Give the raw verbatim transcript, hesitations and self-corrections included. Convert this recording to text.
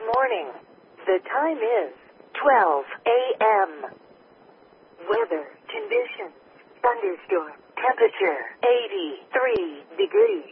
morning. The time is twelve a.m. Weather conditions. Thunderstorm. Temperature eighty-three degrees.